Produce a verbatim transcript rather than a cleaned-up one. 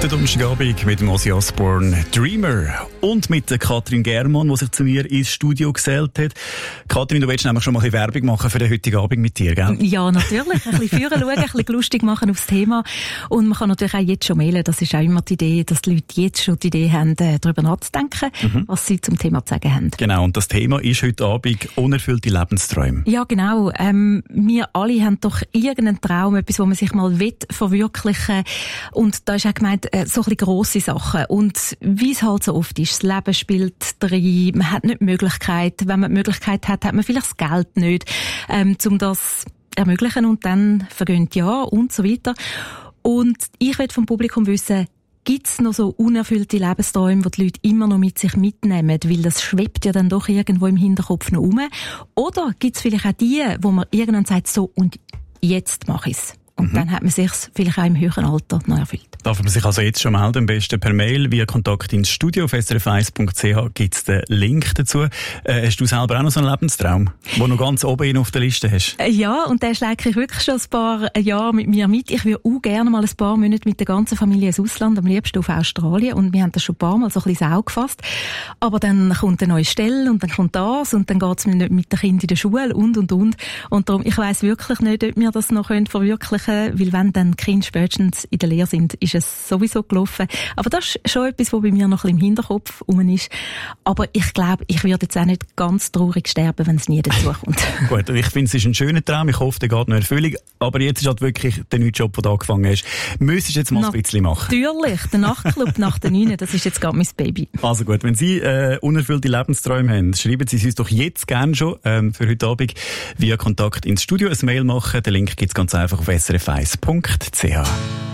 Der Donnerstagabend mit dem Ozzy Osbourne «Dreamer» und mit der Katrin Germann, die sich zu mir ins Studio gesellt hat. Katrin, du willst nämlich schon mal ein bisschen Werbung machen für den heutigen Abend mit dir, gell? Ja, natürlich. Ein bisschen führen schauen, ein bisschen lustig machen aufs Thema. Und man kann natürlich auch jetzt schon mailen. Das ist auch immer die Idee, dass die Leute jetzt schon die Idee haben, darüber nachzudenken, mhm. was sie zum Thema zu sagen haben. Genau, und das Thema ist heute Abend unerfüllte Lebensträume. Ja, genau. Ähm, wir alle haben doch irgendeinen Traum, etwas, wo man sich mal will verwirklichen. Und da ist auch gemeint, so ein bisschen grosse Sachen. Und wie es halt so oft ist, das Leben spielt drin, man hat nicht die Möglichkeit. Wenn man die Möglichkeit hat, hat man vielleicht das Geld nicht, ähm, um das ermöglichen, und dann vergönnt ja und so weiter. Und ich will vom Publikum wissen, gibt es noch so unerfüllte Lebensträume, die die Leute immer noch mit sich mitnehmen, weil das schwebt ja dann doch irgendwo im Hinterkopf noch rum? Oder gibt es vielleicht auch die, wo man irgendwann sagt, so, und jetzt mache ich es? Und mhm. dann hat man sich vielleicht auch im höheren Alter noch erfüllt. Darf man sich also jetzt schon melden, am besten per Mail, via Kontakt ins Studio auf s r f eins punkt c h gibt es den Link dazu. Äh, hast du selber auch noch so einen Lebenstraum, den du ganz oben auf der Liste hast? Ja, und den schläge ich wirklich schon ein paar Jahre mit mir mit. Ich würde auch gerne mal ein paar Monate mit der ganzen Familie ins Ausland, am liebsten auf Australien. Und wir haben das schon ein paar Mal so ein bisschen ins Auge gefasst. Aber dann kommt eine neue Stelle und dann kommt das und dann geht es nicht mit den Kindern in der Schule und, und, und. Und darum, ich weiss wirklich nicht, ob wir das noch verwirklichen können, weil wenn dann die Kinder spätestens in der Lehre sind, ist es sowieso gelaufen. Aber das ist schon etwas, was bei mir noch ein bisschen im Hinterkopf rum ist. Aber ich glaube, ich würde jetzt auch nicht ganz traurig sterben, wenn es nie dazu kommt. Gut, ich finde, es ist ein schöner Traum. Ich hoffe, der geht noch in Erfüllung. Aber jetzt ist halt wirklich der neue Job, den du angefangen hast. Müsstest du jetzt mal Na, ein bisschen machen? Natürlich. Der Nachtclub nach der neun, das ist jetzt gerade mein Baby. Also gut, wenn Sie äh, unerfüllte Lebensträume haben, schreiben Sie es uns doch jetzt gerne schon ähm, für heute Abend via Kontakt ins Studio ein Mail machen. Den Link gibt es ganz einfach auf s r f eins punkt c h.